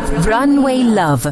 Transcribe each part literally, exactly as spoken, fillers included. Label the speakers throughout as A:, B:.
A: Runway Love.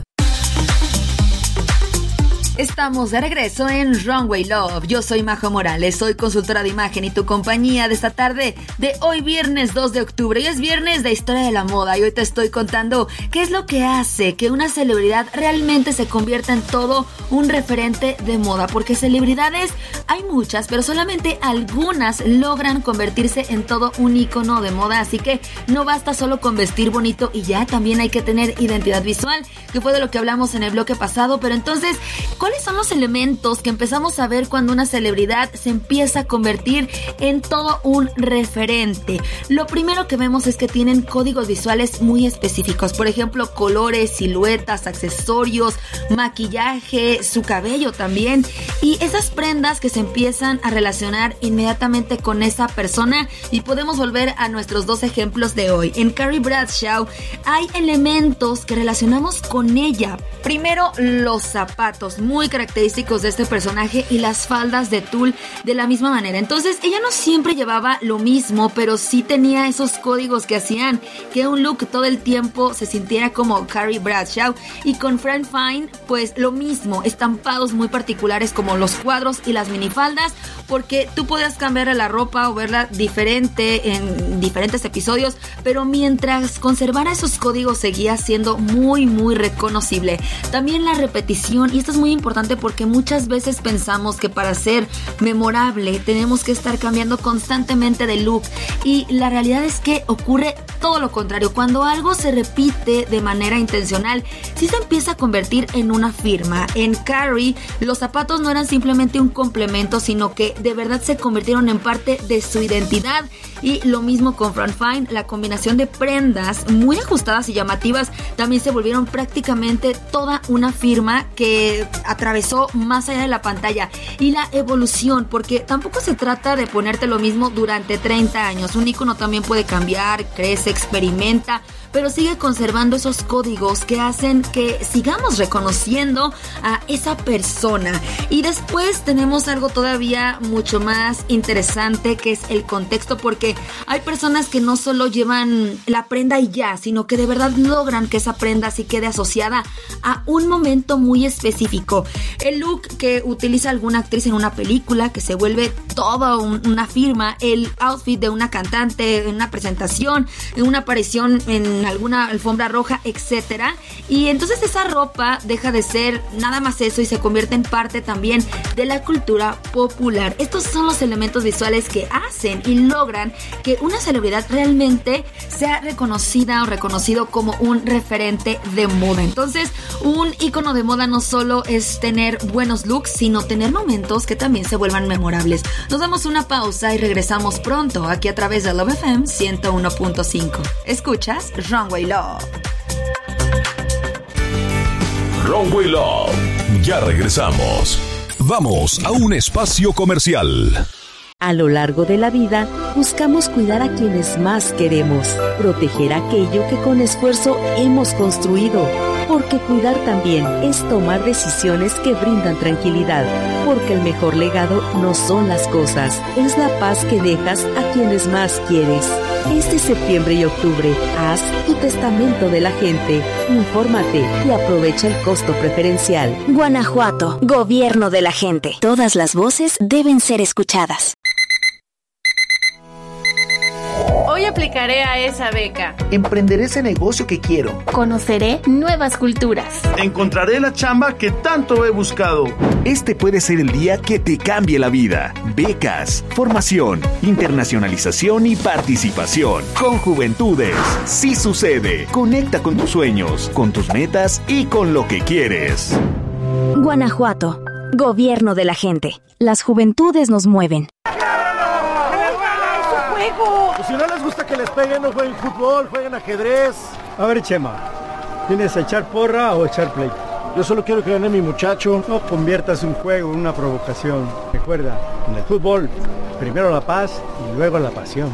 B: Estamos de regreso en Runway Love. Yo soy Majo Morales, soy consultora de imagen y tu compañía de esta tarde de hoy viernes dos de octubre. Y es viernes de historia de la moda y hoy te estoy contando qué es lo que hace que una celebridad realmente se convierta en todo un referente de moda. Porque celebridades hay muchas, pero solamente algunas logran convertirse en todo un ícono de moda. Así que no basta solo con vestir bonito y ya, también hay que tener identidad visual, que fue de lo que hablamos en el bloque pasado. Pero entonces, ¿cuáles son los elementos que empezamos a ver cuando una celebridad se empieza a convertir en todo un referente? Lo primero que vemos es que tienen códigos visuales muy específicos. Por ejemplo, colores, siluetas, accesorios, maquillaje, su cabello también. Y esas prendas que se empiezan a relacionar inmediatamente con esa persona. Y podemos volver a nuestros dos ejemplos de hoy. En Carrie Bradshaw hay elementos que relacionamos con ella. Primero, los zapatos, muy característicos de este personaje, y las faldas de tul de la misma manera. Entonces, ella no siempre llevaba lo mismo, pero sí tenía esos códigos que hacían que un look todo el tiempo se sintiera como Carrie Bradshaw. Y con Fran Fine, pues lo mismo, estampados muy particulares como los cuadros y las minifaldas, porque tú podías cambiar la ropa o verla diferente en diferentes episodios, pero mientras conservara esos códigos seguía siendo muy muy reconocible. También la repetición, y esto es muy importante porque muchas veces pensamos que para ser memorable tenemos que estar cambiando constantemente de look, y la realidad es que ocurre todo lo contrario. Cuando algo se repite de manera intencional, sí se empieza a convertir en una firma. En Carrie, los zapatos no eran simplemente un complemento, sino que de verdad se convirtieron en parte de su identidad. Y lo mismo con Fran Fine, la combinación de prendas muy ajustadas y llamativas también se volvieron prácticamente toda una firma que atravesó más allá de la pantalla. Y la evolución, porque tampoco se trata de ponerte lo mismo durante treinta años. Un ícono también puede cambiar, crece, experimenta, pero sigue conservando esos códigos que hacen que sigamos reconociendo a esa persona. Y después tenemos algo todavía mucho más interesante, que es el contexto, porque hay personas que no solo llevan la prenda y ya, sino que de verdad logran que esa prenda sí quede asociada a un momento muy específico. El look que utiliza alguna actriz en una película, que se vuelve toda un, una firma, el outfit de una cantante en una presentación, en una aparición en alguna alfombra roja, etcétera. Y entonces esa ropa deja de ser nada más eso y se convierte en parte también de la cultura popular. Estos son los elementos visuales que hacen y logran que una celebridad realmente sea reconocida o reconocido como un referente de moda. Entonces, un ícono de moda no solo es tener buenos looks, sino tener momentos que también se vuelvan memorables. Nos damos una pausa y regresamos pronto aquí a través de Love F M ciento uno punto cinco. Escuchas Runway Love.
C: Runway Love. Ya regresamos. Vamos a un espacio comercial.
A: A lo largo de la vida, buscamos cuidar a quienes más queremos, proteger aquello que con esfuerzo hemos construido, porque cuidar también es tomar decisiones que brindan tranquilidad, porque el mejor legado no son las cosas, es la paz que dejas a quienes más quieres. Este septiembre y octubre, haz tu testamento de la gente, infórmate y aprovecha el costo preferencial.
D: Guanajuato, gobierno de la gente. Todas las voces deben ser escuchadas.
E: Hoy aplicaré a esa beca.
F: Emprenderé ese negocio que quiero.
E: Conoceré nuevas culturas.
G: Encontraré la chamba que tanto he buscado.
H: Este puede ser el día que te cambie la vida. Becas, formación, internacionalización y participación. Con Juventudes. Sí sucede. Conecta con tus sueños, con tus metas y con lo que quieres.
D: Guanajuato, gobierno de la gente. Las juventudes nos mueven.
I: Pues si no les gusta que les peguen, no jueguen fútbol, jueguen ajedrez.
J: A ver, Chema, ¿vienes a echar porra o echar pleito?
I: Yo solo quiero que gane mi muchacho.
J: No conviertas un juego en una provocación. Recuerda, en el fútbol, primero la paz y luego la pasión.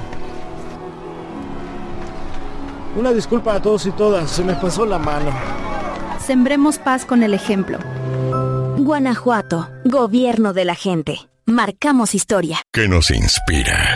I: Una disculpa a todos y todas, se me pasó la mano.
K: Sembremos paz con el ejemplo.
D: Guanajuato, gobierno de la gente. Marcamos historia.
C: Que nos inspira.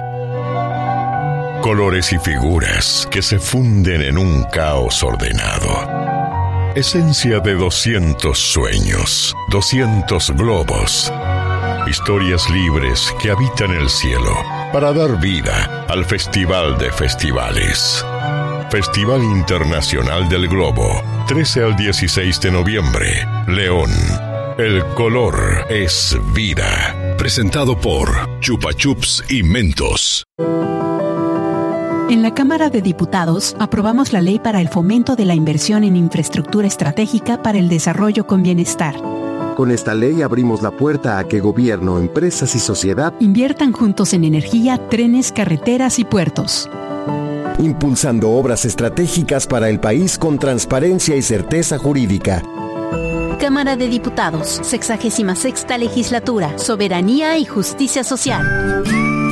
C: Colores y figuras que se funden en un caos ordenado. Esencia de doscientos sueños, doscientos globos. Historias libres que habitan el cielo para dar vida al Festival de Festivales. Festival Internacional del Globo, trece al dieciséis de noviembre, León. El color es vida. Presentado por Chupa Chups y Mentos.
K: En la Cámara de Diputados aprobamos la ley para el fomento de la inversión en infraestructura estratégica para el desarrollo con bienestar.
L: Con esta ley abrimos la puerta a que gobierno, empresas y sociedad
K: inviertan juntos en energía, trenes, carreteras y puertos.
L: Impulsando obras estratégicas para el país con transparencia y certeza jurídica.
D: Cámara de Diputados, sexagésima sexta legislatura, soberanía y justicia social.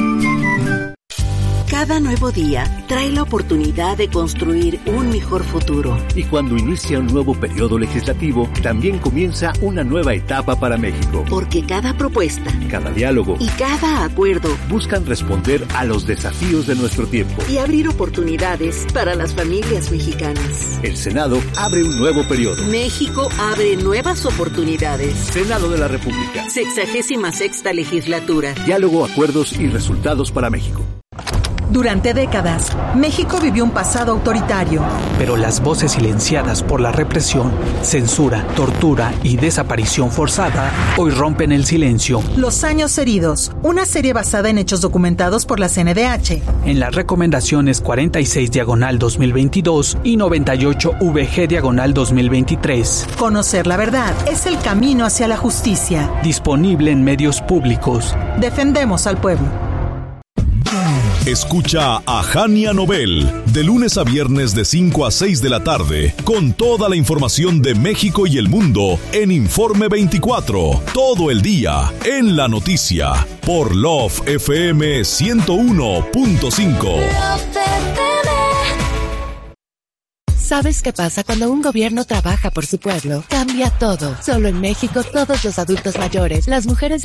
A: Cada nuevo día trae la oportunidad de construir un mejor futuro.
M: Y cuando inicia un nuevo periodo legislativo, también comienza una nueva etapa para México.
A: Porque cada propuesta,
M: cada diálogo
A: y cada acuerdo
M: buscan responder a los desafíos de nuestro tiempo
A: y abrir oportunidades para las familias mexicanas.
M: El Senado abre un nuevo periodo.
A: México abre nuevas oportunidades.
M: Senado de la República.
A: Sexagésima sexta legislatura.
M: Diálogo, acuerdos y resultados para México.
N: Durante décadas, México vivió un pasado autoritario.
O: Pero las voces silenciadas por la represión, censura, tortura y desaparición forzada hoy rompen el silencio.
N: Los años heridos, una serie basada en hechos documentados por la C N D H.
O: En las recomendaciones cuarenta y seis diagonal dos mil veintidós y noventa y ocho V G diagonal dos mil veintitrés.
N: Conocer la verdad es el camino hacia la justicia.
O: Disponible en medios públicos.
N: Defendemos al pueblo.
C: Escucha a Jania Nobel de lunes a viernes de cinco a seis de la tarde con toda la información de México y el mundo en Informe veinticuatro, todo el día en la noticia por Love F M ciento uno punto cinco.
P: ¿Sabes qué pasa cuando un gobierno trabaja por su pueblo? Cambia todo. Solo en México todos los adultos mayores, las mujeres